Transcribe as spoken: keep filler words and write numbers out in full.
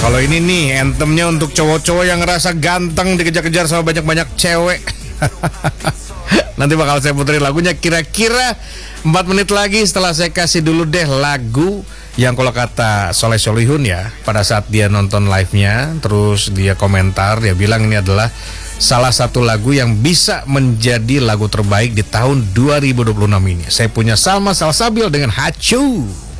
kalau ini nih anthemnya untuk cowok-cowok yang ngerasa ganteng dikejar-kejar sama banyak-banyak cewek. Nanti bakal saya puterin lagunya kira-kira empat menit lagi setelah saya kasih dulu deh lagu yang kalau kata Soleh Solihun ya, pada saat dia nonton live-nya, terus dia komentar, dia bilang ini adalah salah satu lagu yang bisa menjadi lagu terbaik di tahun dua ribu dua puluh enam ini. Saya punya Salma Salsabil dengan Hacu.